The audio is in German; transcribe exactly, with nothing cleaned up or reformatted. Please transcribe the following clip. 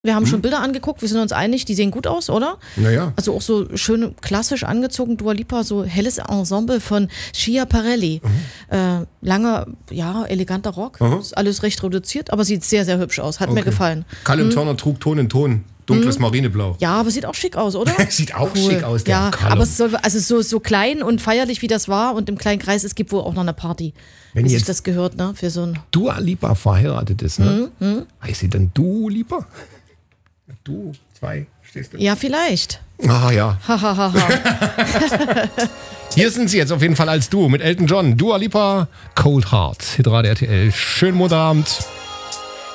Wir haben Hm? schon Bilder angeguckt, wir sind uns einig, die sehen gut aus, oder? Naja. Also auch so schön klassisch angezogen, Dua Lipa, so helles Ensemble von Schia Parelli. Mhm. Äh, langer, ja, eleganter Rock, Mhm. ist alles recht reduziert, aber sieht sehr, sehr hübsch aus, hat mir Okay. gefallen. Callum Turner trug Ton in Ton, dunkles Marineblau. Ja, aber sieht auch schick aus, oder? Sieht auch schick aus, der Ja, Callum. aber es soll, also so, so klein und feierlich wie das war und im kleinen Kreis, es gibt wohl auch noch eine Party, Wenn wie sich jetzt- das gehört, ne, für so ein... Dua Lipa verheiratet ist, ne? Heißt sie dann Du Lipa? Du, zwei, stehst du? Ja, vielleicht. Ah ja. Hier sind sie jetzt auf jeden Fall als Duo mit Elton John, Dua Lipa, Cold Heart, Hitradio R T L. Schönen Montagabend.